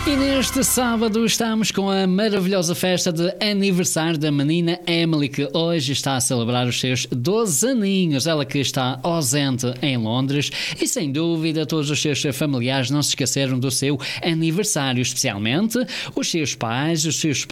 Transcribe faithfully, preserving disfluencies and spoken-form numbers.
E neste sábado estamos com a maravilhosa festa de aniversário da menina Emily, que hoje está a celebrar os seus doze aninhos. Ela que está ausente em Londres e, sem dúvida, todos os seus familiares não se esqueceram do seu aniversário, especialmente os seus pais, os seus